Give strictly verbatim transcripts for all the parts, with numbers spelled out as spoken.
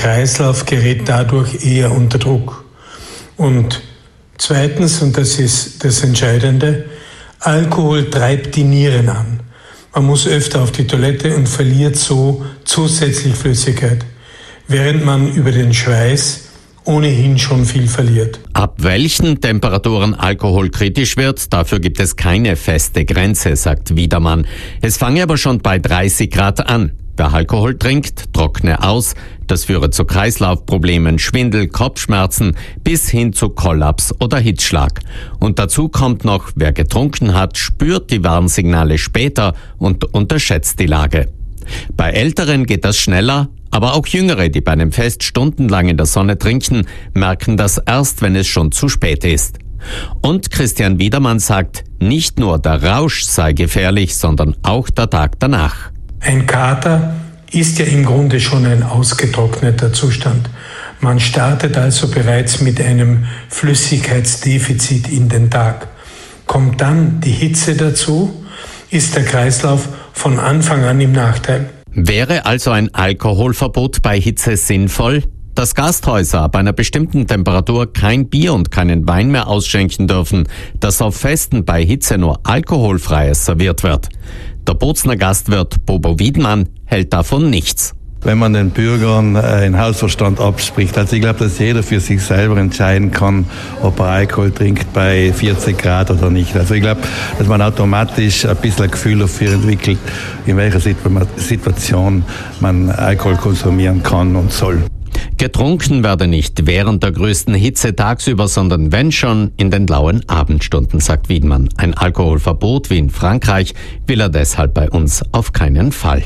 Kreislauf gerät dadurch eher unter Druck. Und zweitens, und das ist das Entscheidende, Alkohol treibt die Nieren an. Man muss öfter auf die Toilette und verliert so zusätzlich Flüssigkeit, während man über den Schweiß ohnehin schon viel verliert. Ab welchen Temperaturen Alkohol kritisch wird, dafür gibt es keine feste Grenze, sagt Wiedermann. Es fange aber schon bei dreißig Grad an. Wer Alkohol trinkt, trockne aus. Das führe zu Kreislaufproblemen, Schwindel, Kopfschmerzen bis hin zu Kollaps oder Hitzschlag. Und dazu kommt noch, wer getrunken hat, spürt die Warnsignale später und unterschätzt die Lage. Bei Älteren geht das schneller, aber auch Jüngere, die bei einem Fest stundenlang in der Sonne trinken, merken das erst, wenn es schon zu spät ist. Und Christian Wiedermann sagt, nicht nur der Rausch sei gefährlich, sondern auch der Tag danach. Ein Kater ist ja im Grunde schon ein ausgetrockneter Zustand. Man startet also bereits mit einem Flüssigkeitsdefizit in den Tag. Kommt dann die Hitze dazu, ist der Kreislauf von Anfang an im Nachteil. Wäre also ein Alkoholverbot bei Hitze sinnvoll? Dass Gasthäuser ab einer bestimmten Temperatur kein Bier und keinen Wein mehr ausschenken dürfen, dass auf Festen bei Hitze nur Alkoholfreies serviert wird. Der Bozner Gastwirt Bobo Wiedmann hält davon nichts. Wenn man den Bürgern einen Hausverstand abspricht, also ich glaube, dass jeder für sich selber entscheiden kann, ob er Alkohol trinkt bei vierzig Grad oder nicht. Also ich glaube, dass man automatisch ein bisschen ein Gefühl dafür entwickelt, in welcher Situation man Alkohol konsumieren kann und soll. Getrunken werde nicht während der größten Hitze tagsüber, sondern wenn schon in den lauen Abendstunden, sagt Wiedmann. Ein Alkoholverbot wie in Frankreich will er deshalb bei uns auf keinen Fall.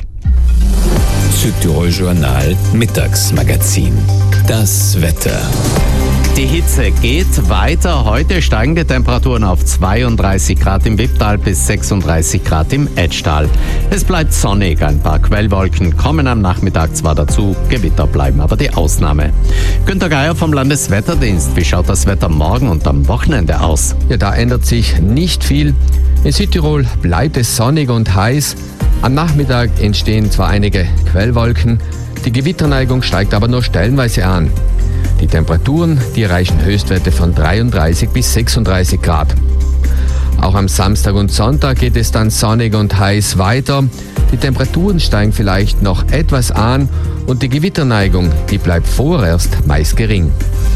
Südtirol Journal Mittagsmagazin. Das Wetter. Die Hitze geht weiter. Heute steigen die Temperaturen auf zweiunddreißig Grad im Wipptal bis sechsunddreißig Grad im Etschtal. Es bleibt sonnig, ein paar Quellwolken kommen am Nachmittag zwar dazu, Gewitter bleiben aber die Ausnahme. Günter Geier vom Landeswetterdienst, wie schaut das Wetter morgen und am Wochenende aus? Ja, da ändert sich nicht viel. In Südtirol bleibt es sonnig und heiß. Am Nachmittag entstehen zwar einige Quellwolken, die Gewitterneigung steigt aber nur stellenweise an. Die Temperaturen, die erreichen Höchstwerte von dreiunddreißig bis sechsunddreißig Grad. Auch am Samstag und Sonntag geht es dann sonnig und heiß weiter. Die Temperaturen steigen vielleicht noch etwas an und die Gewitterneigung, die bleibt vorerst meist gering.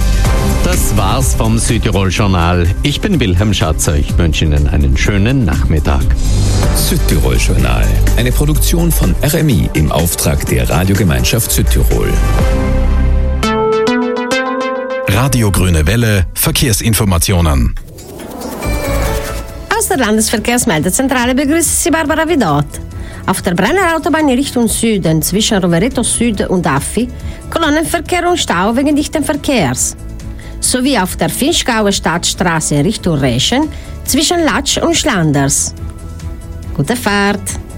Das war's vom Südtirol Journal. Ich bin Wilhelm Schatzer. Ich wünsche Ihnen einen schönen Nachmittag. Südtirol Journal, eine Produktion von R M I im Auftrag der Radiogemeinschaft Südtirol. Radio Grüne Welle, Verkehrsinformationen. Aus der Landesverkehrsmeldezentrale begrüßt Sie Barbara Vidot. Auf der Brenner Autobahn in Richtung Süden zwischen Rovereto Süd und Affi Kolonnenverkehr und Stau wegen dichten Verkehrs. Sowie auf der Finchgauer Stadtstraße in Richtung Reschen zwischen Latsch und Schlanders. Gute Fahrt!